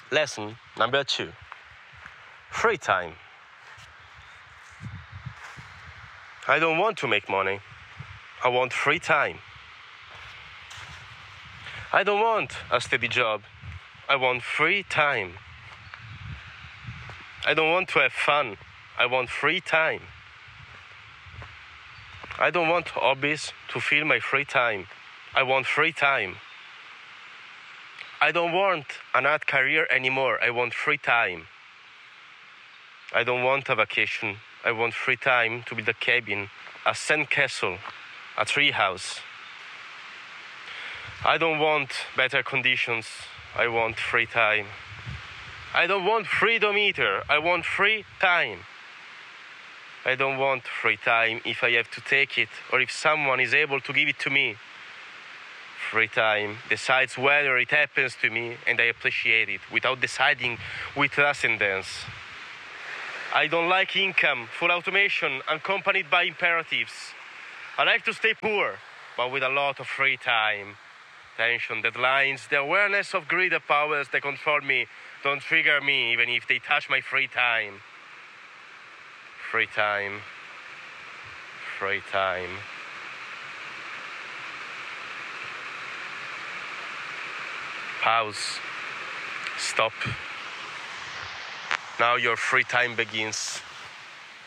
Lesson number 2. Free time. I don't want to make money. I want free time. I don't want a steady job. I want free time. I don't want to have fun. I want free time. I don't want hobbies to fill my free time. I want free time. I don't want an art career anymore. I want free time. I don't want a vacation. I want free time to build a cabin, a sand castle, a tree house. I don't want better conditions. I want free time. I don't want freedom either. I want free time. I don't want free time if I have to take it or if someone is able to give it to me. Free time decides whether it happens to me and I appreciate it without deciding with transcendence. I don't like income, full automation, accompanied by imperatives. I like to stay poor, but with a lot of free time. Tension, deadlines, the awareness of greater powers that control me don't trigger me even if they touch my free time. Free time. Free time. Pause. Stop. Now your free time begins.